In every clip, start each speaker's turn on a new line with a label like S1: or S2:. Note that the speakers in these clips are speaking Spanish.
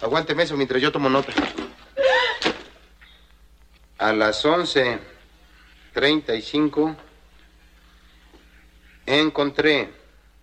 S1: Aguánteme eso mientras yo tomo nota. A las 11:35 encontré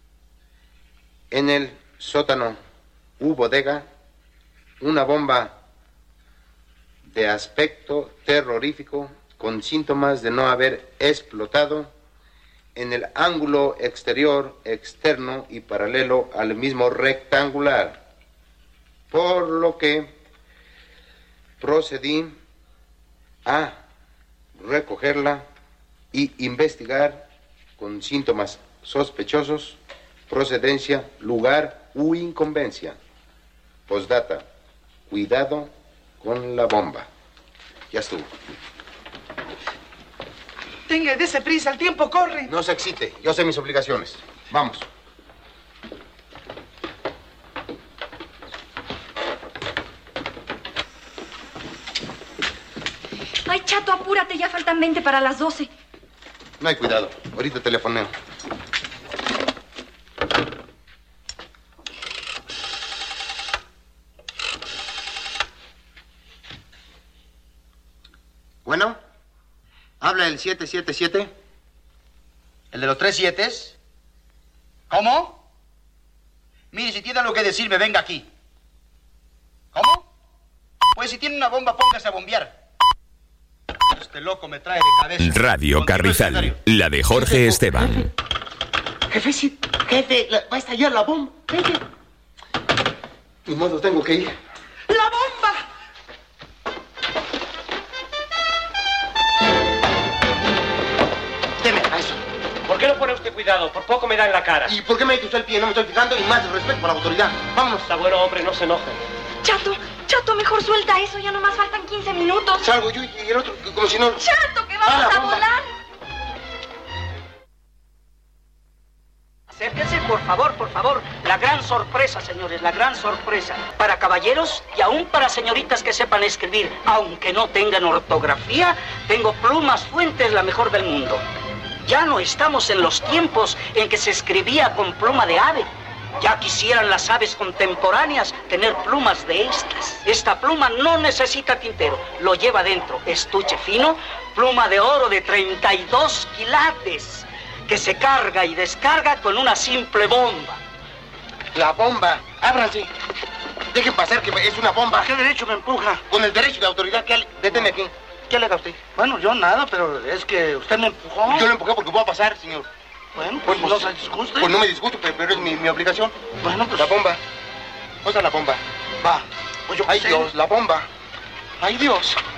S1: en el sótano u bodega una bomba de aspecto terrorífico con síntomas de no haber explotado en el ángulo exterior, externo y paralelo al mismo rectangular, por lo que procedí a recogerla y investigar con síntomas sospechosos, procedencia, lugar u incumbencia. Postdata, cuidado con la bomba. Ya estuvo.
S2: Tenga, dése prisa, el tiempo corre.
S1: No se excite, yo sé mis obligaciones. Vamos.
S3: Ay, Chato, apúrate, ya faltan 20 para las 12.
S1: No hay cuidado, ahorita telefoneo. Bueno, habla el 777.
S4: ¿El de los 3 7s? ¿Cómo? Mire, si tiene algo que decirme, venga aquí. ¿Cómo? Pues si tiene una bomba, póngase a bombear. Este loco me trae de cabeza.
S5: Radio Carrizal, la de Jorge Esteban.
S1: Jefe, sí, jefe, va a estallar la bomba. Jefe. Ni modo, tengo que ir.
S2: ¡La bomba!
S1: Deme a eso.
S6: ¿Por qué no pone usted cuidado? Por poco me da en la cara.
S1: ¿Y por qué me mete usted el pie? No me estoy fijando y más respeto por la autoridad. Vámonos.
S6: Está bueno, hombre, no se enoje.
S3: Chato, mejor suelta eso, ya nomás faltan 15 minutos.
S1: Salgo yo y el otro, como si no...
S3: Chato, que vamos a volar.
S7: Acérquense, por favor. La gran sorpresa, señores, la gran sorpresa. Para caballeros y aún para señoritas que sepan escribir, aunque no tengan ortografía, tengo Plumas Fuentes, la mejor del mundo. Ya no estamos en los tiempos en que se escribía con pluma de ave. Ya quisieran las aves contemporáneas tener plumas de estas. Esta pluma no necesita tintero, lo lleva dentro, estuche fino, pluma de oro de 32 quilates, que se carga y descarga con una simple bomba.
S1: La bomba. Ábranse. Dejen pasar que es una bomba.
S4: ¿A qué derecho me empuja?
S1: Con el derecho de autoridad que... Deteme aquí. ¿Qué alega usted?
S4: Bueno, yo nada, pero es que usted me empujó.
S1: Yo lo empujé porque puedo pasar, señor.
S4: Bueno, pues no se disguste.
S1: Pues no me disgusto, pero es mi obligación.
S4: Bueno, pues...
S1: La bomba. ¿Dónde está la bomba?
S4: Va. Pues yo
S1: ¡Ay, Dios, la bomba! ¡Ay, Dios!